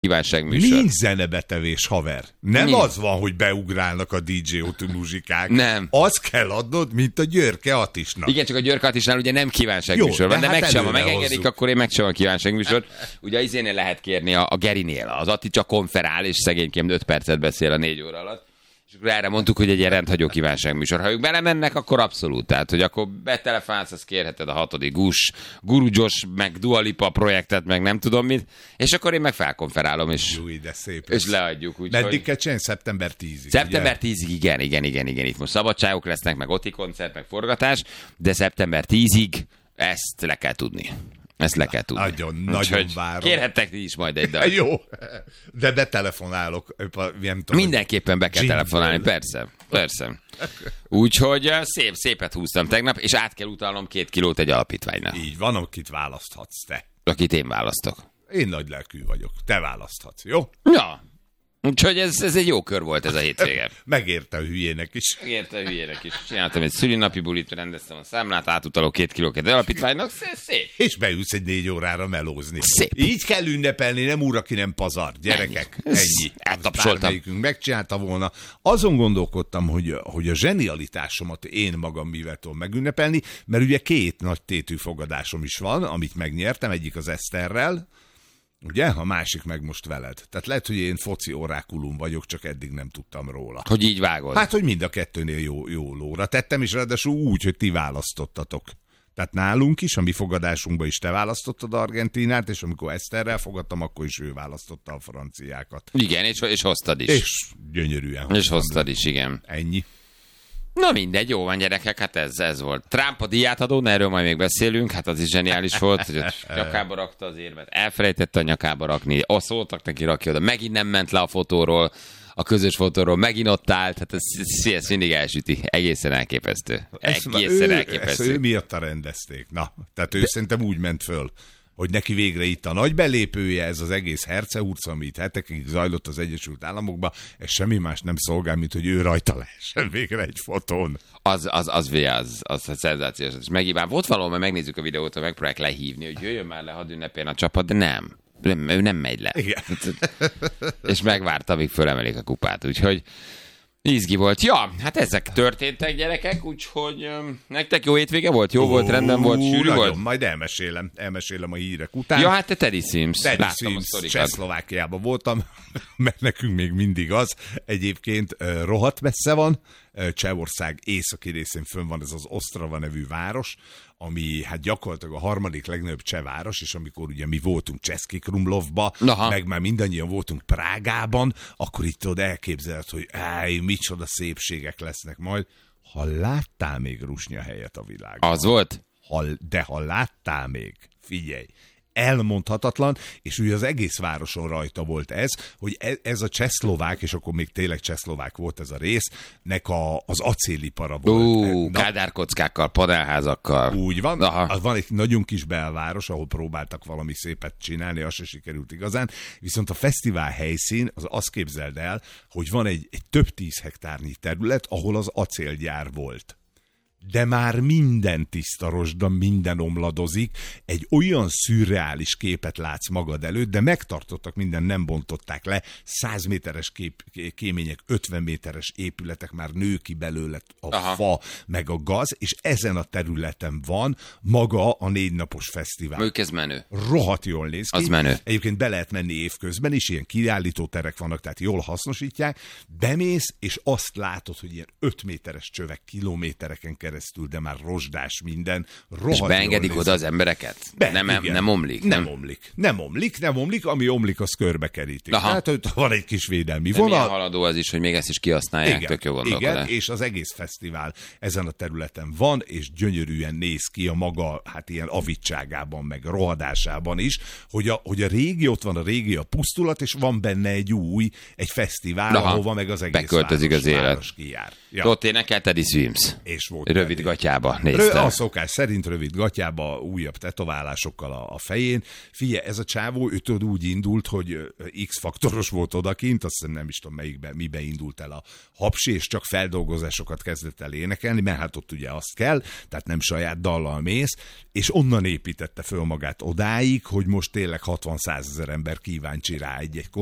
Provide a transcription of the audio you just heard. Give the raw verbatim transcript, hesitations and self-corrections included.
kívánságműsor. Nincs zenebetevés, haver. Nem Nincs. az van, hogy beugrálnak a dé dzsé o té muzsikák. Nem. Azt kell adnod, mint a Györke Attisnak. Igen, csak a Györke Attisnál ugye nem kívánságműsor van, de, de hát meg sem, ha előre megengedik, hozzuk. akkor én megcsinálom a kívánságműsort. Ugye az izénél lehet kérni a, a Gerinél. Az Atti csak konferál, és szegényként öt percet beszél a négy óra alatt. És akkor erre mondtuk, hogy egy ilyen rendhagyó kívánságműsor. Ha ők belemennek, akkor abszolút. Tehát, hogy akkor betelefonálsz, azt kérheted a hatodik Gus, Guru Josh, meg Dua Lipa projektet, meg nem tudom mit, és akkor én meg felkonferálom, és, Júj, de szép. és leadjuk. Úgy, Meddig hogy... kell csinálni? szeptember tizedikéig. Szeptember tizedikéig, igen, igen, igen, igen. Itt most szabadságok lesznek, meg Oti koncert, meg forgatás, de szeptember tizedikéig ezt le kell tudni. Ezt le kell tudni. Nagyon, Úgyhogy nagyon várom. kérhettek ti is majd egy dal. Jó, de betelefonálok. Nem tudom, Mindenképpen be kell Jingle. telefonálni, persze, persze. Úgyhogy uh, szép, szépet húztam tegnap, és át kell utalnom két kilót egy alapítványnak, Így van, akit választhatsz te. akit én választok. Én nagy lelkű vagyok. Te választhatsz, jó? Ja, úgyhogy ez, ez egy jó kör volt ez a hétvége. Megérte a hülyének is. Megérte a hülyének is. Csináltam egy szülinapi bulit, rendeztem a számlát, átutalok két kilót egy alapítványnak, szép, szép. És beülsz egy négy órára melózni. Szép. Így kell ünnepelni, nem úr, aki nem pazar. Gyerekek, Ennyi. ennyi. Eltapsoltam. Bármelyikünk megcsinálta volna. Azon gondolkodtam, hogy, hogy a zsenialitásomat én magam mivel tudom megünnepelni, mert ugye két nagy tétű fogadásom is van, amit megnyertem, egyik az Eszterrel, ugye? A másik meg most veled. Tehát lehet, hogy én foci orákulum vagyok, csak eddig nem tudtam róla. Hogy így vágod. Hát, hogy mind a kettőnél jó, jó lóra tettem, és ráadásul úgy, hogy ti választottatok. Tehát nálunk is, a mi fogadásunkban is te választottad Argentinát, és amikor Eszterrel fogadtam, akkor is ő választotta a franciákat. Igen, és, és hoztad is. És gyönyörűen. És hoztad is, igen. Ennyi. Na mindegy, jó van gyerekek, hát ez, ez volt. Trump a díját adó, erről majd még beszélünk, hát az is zseniális volt, hogy ott nyakába rakta az érmet, elfelejtette a nyakába rakni, azt szóltak neki, rakja oda, megint nem ment le a fotóról, a közös fotóról, megint ott állt, hát ez, ez, ez mindig elsüti, egészen elképesztő. Egészen ő, elképesztő. Ezt ő miatta rendezték. Na, tehát ő De... szerintem úgy ment föl, hogy neki végre itt a nagy belépője, ez az egész hercehurca, amit hetekig zajlott az Egyesült Államokban, ez semmi más nem szolgál, mint hogy ő rajta lehessen végre egy fotón. Az, az, az, az, az, az a szenzációs. És megíván, volt valahol, mert megnézzük a videót, hogy megpróbálják lehívni, hogy jöjjön már le, hadd ünnepéljen a csapat, de nem. Nem, ő nem megy le. Igen. És megvárta, amíg fölemelik a kupát, úgyhogy izgi volt. Ja, hát ezek történtek, gyerekek, úgyhogy um, nektek jó hétvége volt? Jó Ó, volt, rendben volt, sűrű nagyon, volt? Majd elmesélem, elmesélem a hírek után. Ja, hát te Teddy Sims. Teddy Sims, Csehszlovákiában voltam, mert nekünk még mindig az. Egyébként uh, rohadt messze van, uh, Csehország északi részén fönn van ez az Ostrava nevű város, ami hát gyakorlatilag a harmadik legnagyobb cseh város, és amikor ugye mi voltunk Český Krumlovba, Aha. meg már mindannyian voltunk Prágában, akkor itt tudod elképzeled, hogy áj, micsoda szépségek lesznek majd. Ha láttál még rusnya helyet a világban? Az volt? Ha, de ha láttál még, figyelj, elmondhatatlan, és ugye az egész városon rajta volt ez, hogy ez a csehszlovák, és akkor még tényleg csehszlovák volt ez a rész, nek a, az acélipara volt. Ú, kádárkockákkal, panelházakkal. Úgy van. Aha. Van egy nagyon kis belváros, ahol próbáltak valami szépet csinálni, az se sikerült igazán. Viszont a fesztivál helyszín, az azt képzeld el, hogy van egy, egy több tíz hektárnyi terület, ahol az acélgyár volt. De már minden tiszta rozsda, minden omladozik, egy olyan szürreális képet látsz magad előtt, de megtartottak minden, nem bontották le, száz méteres kép, kémények, ötven méteres épületek, már nő ki belőle a Aha. fa, meg a gaz, és ezen a területen van maga a négy napos fesztivál. Ők ez menő. Rohadt jól néz ki. Az menő. Egyébként be lehet menni évközben is, ilyen kiállítóterek vannak, tehát jól hasznosítják. Bemész, és azt látod, hogy ilyen öt méteres csövek kilométereken keresztül, de már rozsdás minden. És beengedik oda az embereket? Be, nem, nem, nem omlik? Nem, nem omlik. Nem omlik, nem omlik, ami omlik, az körbe kerítik. Tehát, hogy van egy kis védelmi vonal. Milyen haladó az is, hogy még ezt is kihasználják, igen, tök jó gondolkodás. Igen, és az egész fesztivál ezen a területen van, és gyönyörűen néz ki a maga, hát ilyen avitságában, meg rohadásában is, hogy a, hogy a régi, ott van a régi, a pusztulat, és van benne egy új, egy fesztivál, Aha, ahova meg az egész beköltözik város, az élet. város kijár. Ja. Ott énekel Teddy Swims. És volt rövid gatyába Rö, nézte. a szokás szerint rövid gatyába, újabb tetoválásokkal a, a fején. Figyelj, ez a csávó, ő tudod úgy indult, hogy X-faktoros volt odakint, azt hiszem nem is tudom melyikbe, mibe indult el a hapsi, és csak feldolgozásokat kezdett el énekelni, mert hát ott ugye azt kell, tehát nem saját dallal mész, és onnan építette föl magát odáig, hogy most tényleg hatvan-százezer ember kíváncsi rá egy-egy